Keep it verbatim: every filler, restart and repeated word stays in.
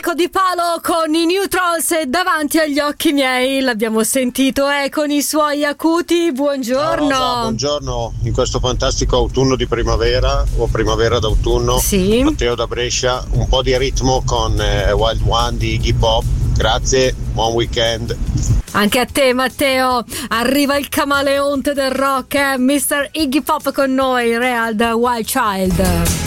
Federico Di Palo con i New Trolls davanti agli occhi miei, l'abbiamo sentito, eh, con i suoi acuti. Buongiorno. Ciao Rosa, buongiorno in questo fantastico autunno di primavera o primavera d'autunno. Sì. Matteo da Brescia, un po' di ritmo con eh, Wild One di Iggy Pop. Grazie, buon weekend. Anche a te Matteo, arriva il camaleonte del rock, eh? mister Iggy Pop con noi, Real da Wild Child.